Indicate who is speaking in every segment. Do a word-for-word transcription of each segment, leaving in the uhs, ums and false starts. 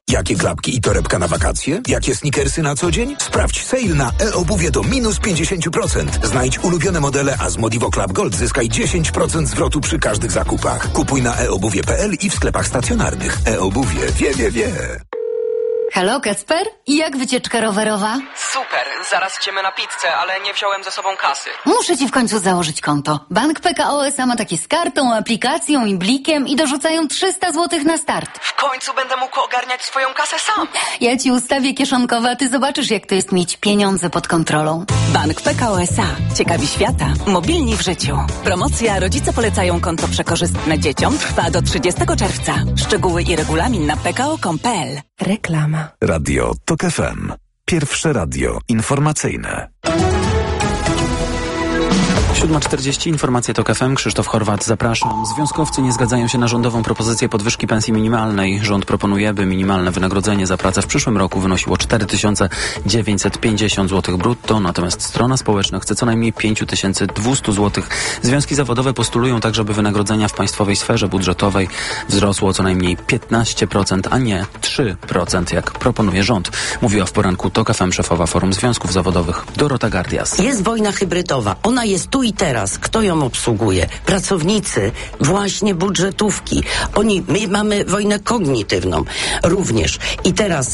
Speaker 1: Jakie klapki i torebka na wakacje? Jakie sneakersy na co dzień? Sprawdź sale na e-obuwie do minus pięćdziesiąt procent. Znajdź ulubione modele, a z Modivo Club Gold zyskaj dziesięć procent zwrotu przy każdych zakupach. Kupuj na e obuwie kropka p l i w sklepach stacjonarnych. E-obuwie wie, wie, wie.
Speaker 2: Halo, Kacper? I jak wycieczka rowerowa?
Speaker 3: Super, zaraz idziemy na pizzę, ale nie wziąłem ze sobą kasy.
Speaker 2: Muszę ci w końcu założyć konto. Bank P K O S A ma takie z kartą, aplikacją i blikiem i dorzucają trzysta złotych na start.
Speaker 3: W końcu będę mógł ogarniać swoją kasę sam.
Speaker 2: Ja ci ustawię kieszonkowe, a ty zobaczysz, jak to jest mieć pieniądze pod kontrolą.
Speaker 4: Bank P K O S A. Ciekawi świata. Mobilni w życiu. Promocja Rodzice polecają konto przekorzystne dzieciom trwa do trzydziestego czerwca. Szczegóły i regulamin na p k o kropka com kropka p l. Reklama.
Speaker 5: Radio TOK F M. Pierwsze radio informacyjne.
Speaker 6: siódma czterdzieści, informacje TOK F M, Krzysztof Horwat, zapraszam. Związkowcy nie zgadzają się na rządową propozycję podwyżki pensji minimalnej. Rząd proponuje, by minimalne wynagrodzenie za pracę w przyszłym roku wynosiło cztery tysiące dziewięćset pięćdziesiąt złotych brutto, natomiast strona społeczna chce co najmniej pięć tysięcy dwieście złotych. Związki zawodowe postulują także, by wynagrodzenia w państwowej sferze budżetowej wzrosło co najmniej piętnaście procent, a nie trzy procent, jak proponuje rząd. Mówiła w poranku TOK F M szefowa Forum Związków Zawodowych Dorota Gardias.
Speaker 7: Jest wojna hybrydowa. Ona jest tu i teraz. Kto ją obsługuje? Pracownicy właśnie budżetówki. Oni, my mamy wojnę kognitywną również. I teraz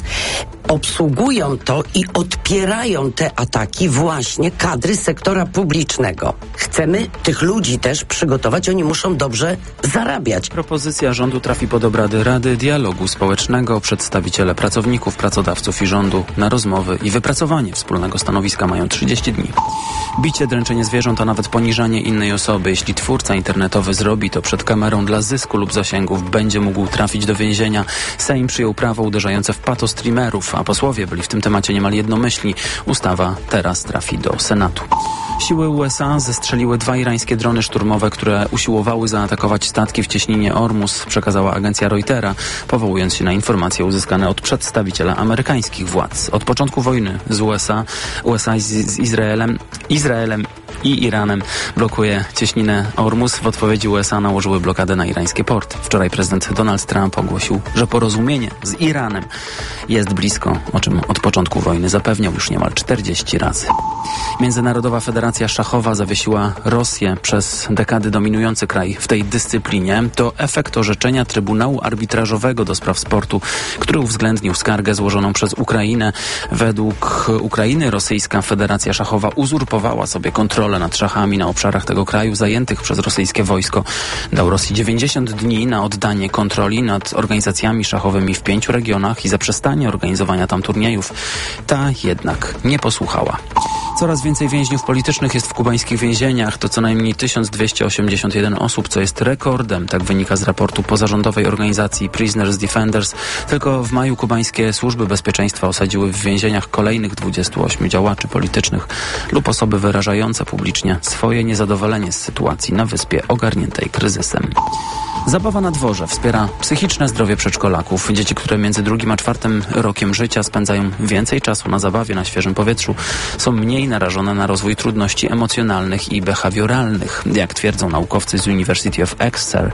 Speaker 7: obsługują to i odpierają te ataki właśnie kadry sektora publicznego. Chcemy tych ludzi też przygotować. Oni muszą dobrze zarabiać.
Speaker 6: Propozycja rządu trafi pod obrady Rady Dialogu Społecznego. Przedstawiciele pracowników, pracodawców i rządu na rozmowy i wypracowanie wspólnego stanowiska mają trzydzieści dni. Bicie, dręczenie zwierząt, a nawet poniżanie innej osoby. Jeśli twórca internetowy zrobi to przed kamerą dla zysku lub zasięgów, będzie mógł trafić do więzienia. Sejm przyjął prawo uderzające w patostreamerów, a posłowie byli w tym temacie niemal jednomyślni. Ustawa teraz trafi do Senatu. Siły U S A zestrzeliły dwa irańskie drony szturmowe, które usiłowały zaatakować statki w cieśninie Ormus, przekazała agencja Reutera, powołując się na informacje uzyskane od przedstawiciela amerykańskich władz. Od początku wojny z U S A, U S A z, z Izraelem, Izraelem i Iranem blokuje cieśninę Ormus. W odpowiedzi U S A nałożyły blokadę na irańskie porty. Wczoraj prezydent Donald Trump ogłosił, że porozumienie z Iranem jest blisko, o czym od początku wojny zapewniał już niemal czterdzieści razy. Międzynarodowa Federacja Szachowa zawiesiła Rosję, przez dekady dominujący kraj w tej dyscyplinie. To efekt orzeczenia Trybunału Arbitrażowego do spraw sportu, który uwzględnił skargę złożoną przez Ukrainę. Według Ukrainy rosyjska Federacja Szachowa uzurpowała sobie kontrolę nad szachami na obszarach tego kraju zajętych przez rosyjskie wojsko. Dał Rosji dziewięćdziesiąt dni na oddanie kontroli nad organizacjami szachowymi w pięciu regionach i zaprzestanie organizowania tam turniejów. Ta jednak nie posłuchała. Coraz więcej więźniów politycznych jest w kubańskich więzieniach. To co najmniej tysiąc dwieście osiemdziesiąt jeden osób, co jest rekordem. Tak wynika z raportu pozarządowej organizacji Prisoners Defenders. Tylko w maju kubańskie służby bezpieczeństwa osadziły w więzieniach kolejnych dwudziestu ośmiu działaczy politycznych lub osoby wyrażające publicznie swoje niezadowolenie z sytuacji na wyspie ogarniętej kryzysem. Zabawa na dworze wspiera psychiczne zdrowie przedszkolaków. Dzieci, które między drugim a czwartym rokiem życia spędzają więcej czasu na zabawie na świeżym powietrzu, są mniej narażone na rozwój trudności emocjonalnych i behawioralnych, jak twierdzą naukowcy z University of Exeter.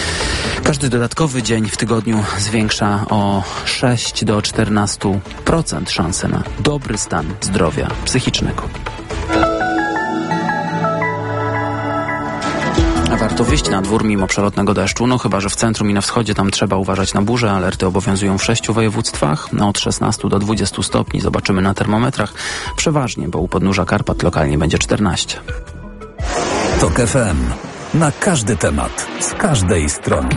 Speaker 6: Każdy dodatkowy dzień w tygodniu zwiększa o sześć do czternastu procent szanse na dobry stan zdrowia psychicznego. Warto wyjść na dwór mimo przelotnego deszczu, no chyba że w centrum i na wschodzie, tam trzeba uważać na burze. Alerty obowiązują w sześciu województwach, no od szesnastu do dwudziestu stopni. Zobaczymy na termometrach. Przeważnie, bo u podnóża Karpat lokalnie będzie czternaście.
Speaker 5: TOK F M. Na każdy temat, z każdej strony.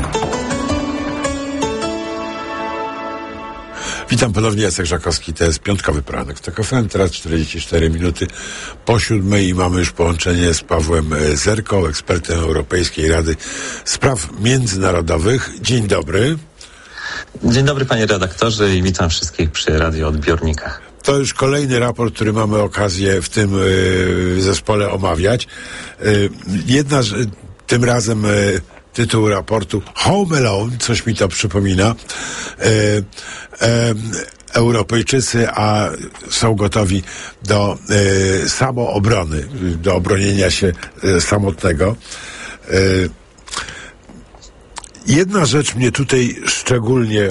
Speaker 8: Witam ponownie, Jacek Żakowski, to jest piątkowy poranek w TOK F M, teraz czterdzieści cztery minuty po siódmej i mamy już połączenie z Pawłem Zerką, ekspertem Europejskiej Rady Spraw Międzynarodowych. Dzień dobry.
Speaker 9: Dzień dobry panie redaktorze i witam wszystkich przy radioodbiornikach.
Speaker 8: To już kolejny raport, który mamy okazję w tym y, zespole omawiać. Y, jedna z, tym razem y, tytuł raportu Home Alone, coś mi to przypomina. E, e, Europejczycy a są gotowi do e, samoobrony, do obronienia się e, samotnego. E, jedna rzecz mnie tutaj szczególnie